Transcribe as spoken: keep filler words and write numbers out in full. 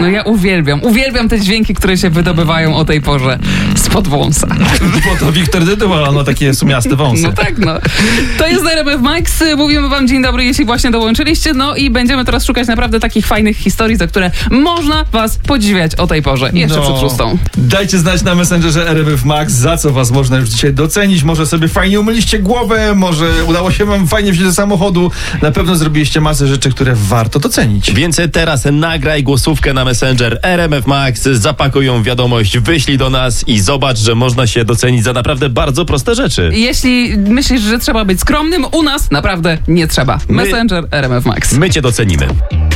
No ja uwielbiam, uwielbiam te dźwięki, które się wydobywają o tej porze spod wąsa. Bo to Wiktor Dydyła, no takie sumiaste wąsy. No tak, no. To jest R M F Max. Mówimy wam dzień dobry, jeśli właśnie dołączyliście. No i będziemy teraz szukać naprawdę takich fajnych historii, za które można was podziwiać o tej porze. Jeszcze no. przed szóstą. Dajcie znać na Messengerze R M F Max, za co was można już dzisiaj docenić. Może sobie fajnie umyliście głowę, może udało się wam fajnie wziąć do samochodu. Na pewno zrobiliście masę rzeczy, które warto docenić. Więc teraz nagraj głosówkę na Messenger R M F Max, zapakuj ją w wiadomość, wyślij do nas i zobacz, że można się docenić za naprawdę bardzo proste rzeczy. Jeśli myślisz, że trzeba być skromnym, u nas naprawdę nie trzeba. Messenger R M F Max. My cię docenimy.